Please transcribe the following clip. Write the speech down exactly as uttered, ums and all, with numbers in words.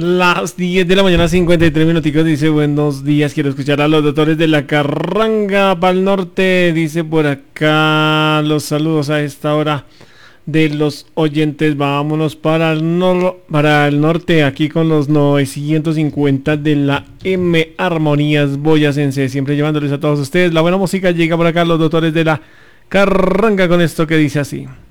Las diez de la mañana, cincuenta y tres minuticos. Dice, buenos días, quiero escuchar a los doctores de la Carranga para el norte. Dice por acá, los saludos a esta hora de los oyentes. Vámonos para el, nor para el norte, aquí con los novecientos cincuenta de la M Armonías Boyacense, siempre llevándoles a todos ustedes la buena música. Llega por acá los doctores de la Carranga con esto que dice así.